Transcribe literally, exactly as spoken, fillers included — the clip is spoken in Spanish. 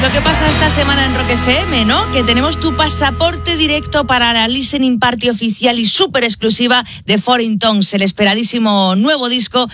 lo que pasa esta semana en Rock F M, ¿no? Que tenemos tu pasaporte directo para la listening party oficial y súper exclusiva de Foreign Tongues, el esperadísimo nuevo disco